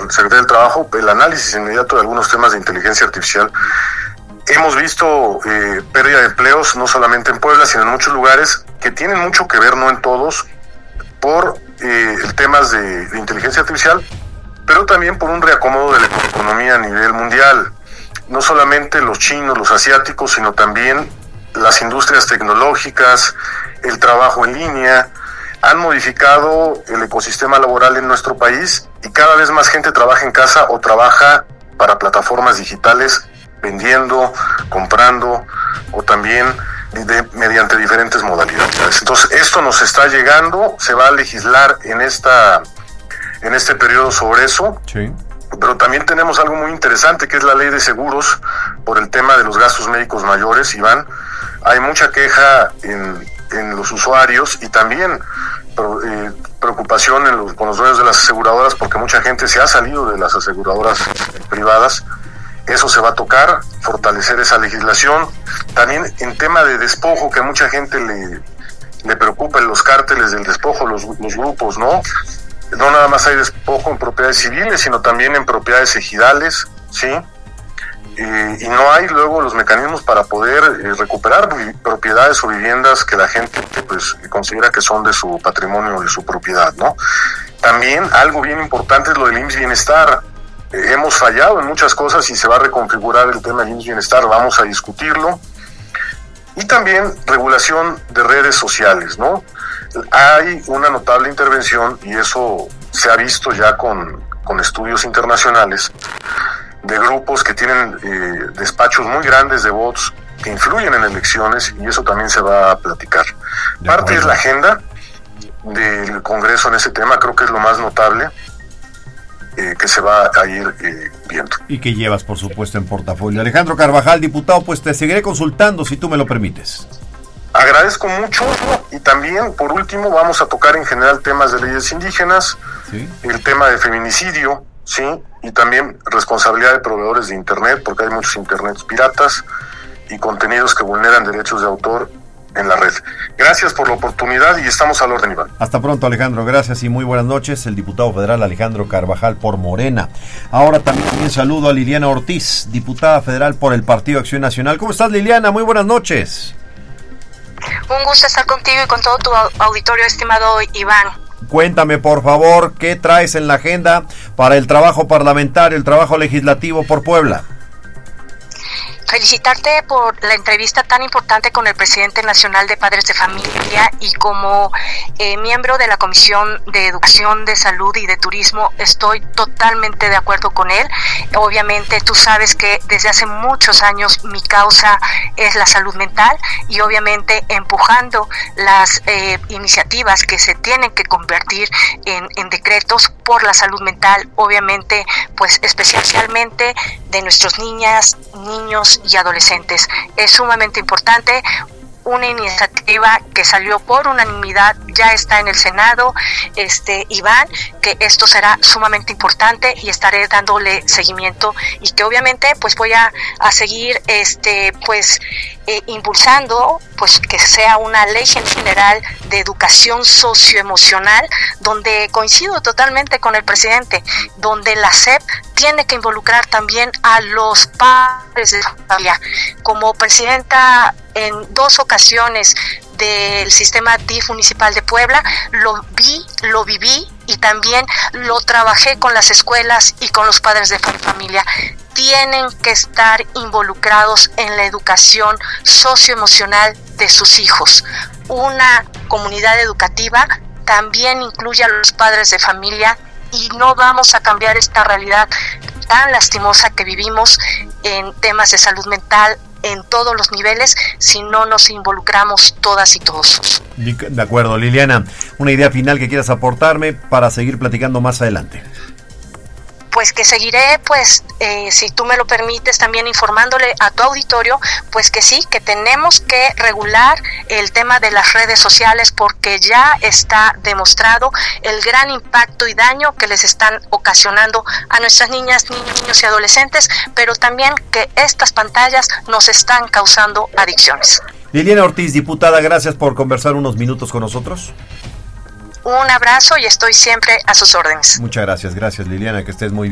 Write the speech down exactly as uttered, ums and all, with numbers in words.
con Secretaría del Trabajo, el análisis inmediato de algunos temas de inteligencia artificial. Hemos visto eh, pérdida de empleos, no solamente en Puebla, sino en muchos lugares, que tienen mucho que ver, no en todos, por eh, el temas de, de inteligencia artificial, pero también por un reacomodo de la economía a nivel mundial. No solamente los chinos, los asiáticos, sino también las industrias tecnológicas, el trabajo en línea, han modificado el ecosistema laboral en nuestro país y cada vez más gente trabaja en casa o trabaja para plataformas digitales, vendiendo, comprando o también de, mediante diferentes modalidades. Entonces, esto nos está llegando, se va a legislar en esta en este periodo sobre eso. Sí. Pero también tenemos algo muy interesante, que es la ley de seguros por el tema de los gastos médicos mayores, Iván. Hay mucha queja en, en los usuarios y también eh, preocupación en los, con los dueños de las aseguradoras, porque mucha gente se ha salido de las aseguradoras privadas. Eso se va a tocar, fortalecer esa legislación. También en tema de despojo, que a mucha gente le, le preocupa, en los cárteles del despojo, los, los grupos, ¿no? No nada más hay despojo en propiedades civiles, sino también en propiedades ejidales, ¿sí? Eh, y no hay luego los mecanismos para poder eh, recuperar propiedades o viviendas que la gente pues considera que son de su patrimonio o de su propiedad, ¿no? También algo bien importante es lo del I M S S Bienestar. Eh, hemos fallado en muchas cosas y se va a reconfigurar el tema del I M S S Bienestar, vamos a discutirlo. Y también regulación de redes sociales, ¿no? Hay una notable intervención, y eso se ha visto ya con, con estudios internacionales, de grupos que tienen eh, despachos muy grandes de bots que influyen en elecciones, y eso también se va a platicar. Parte es la agenda del Congreso en ese tema, creo que es lo más notable eh, que se va a ir eh, viendo. Y que llevas, por supuesto, en portafolio. Alejandro Carvajal, diputado, pues te seguiré consultando si tú me lo permites. Agradezco mucho, y también, por último, vamos a tocar en general temas de leyes indígenas, ¿sí? El tema de feminicidio, sí, y también responsabilidad de proveedores de Internet, porque hay muchos Internets piratas y contenidos que vulneran derechos de autor en la red. Gracias por la oportunidad y estamos al orden, Iván. Hasta pronto, Alejandro, gracias y muy buenas noches. El diputado federal Alejandro Carvajal por Morena. Ahora también, también saludo a Liliana Ortiz, diputada federal por el Partido Acción Nacional. ¿Cómo estás, Liliana? Muy buenas noches. Un gusto estar contigo y con todo tu auditorio, estimado Iván. Cuéntame, por favor, ¿qué traes en la agenda para el trabajo parlamentario, el trabajo legislativo por Puebla? Felicitarte por la entrevista tan importante con el presidente nacional de Padres de Familia, y como eh, miembro de la Comisión de Educación, de Salud y de Turismo estoy totalmente de acuerdo con él. Obviamente tú sabes que desde hace muchos años mi causa es la salud mental, y obviamente empujando las eh, iniciativas que se tienen que convertir en, en decretos por la salud mental, obviamente pues especialmente de nuestras niñas, niños y adolescentes. Es sumamente importante. Una iniciativa que salió por unanimidad ya está en el Senado, este Iván, que esto será sumamente importante y estaré dándole seguimiento, y que obviamente pues voy a, a seguir este pues eh, impulsando pues que sea una ley general de educación socioemocional, donde coincido totalmente con el presidente, donde la S E P tiene que involucrar también a los padres de familia. Como presidenta en dos ocasiones del sistema D I F municipal de Puebla, lo vi, lo viví y también lo trabajé con las escuelas y con los padres de familia. Tienen que estar involucrados en la educación socioemocional de sus hijos. Una comunidad educativa también incluye a los padres de familia, y no vamos a cambiar esta realidad tan lastimosa que vivimos en temas de salud mental en todos los niveles si no nos involucramos todas y todos. De acuerdo, Liliana. Una idea final que quieras aportarme para seguir platicando más adelante. Pues que seguiré, pues, eh, si tú me lo permites, también informándole a tu auditorio, pues que sí, que tenemos que regular el tema de las redes sociales, porque ya está demostrado el gran impacto y daño que les están ocasionando a nuestras niñas, niños, niños y adolescentes, pero también que estas pantallas nos están causando adicciones. Liliana Ortiz, diputada, gracias por conversar unos minutos con nosotros. Un abrazo y estoy siempre a sus órdenes. Muchas gracias, gracias Liliana, que estés muy bien.